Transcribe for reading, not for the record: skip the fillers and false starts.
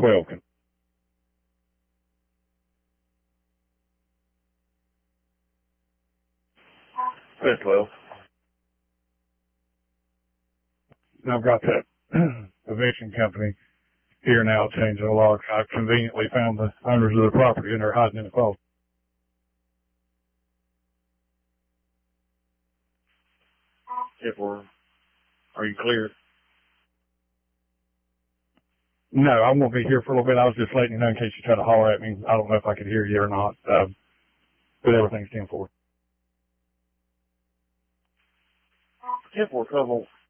12. That's 12. I've got that eviction company here now changing the locks. I've conveniently found the owners of the property and they're hiding in the closet. Are you clear? No, I'm going to be here for a little bit. I was just letting you know in case you try to holler at me. I don't know if I could hear you or not, but everything's 10-4. 10-4, 12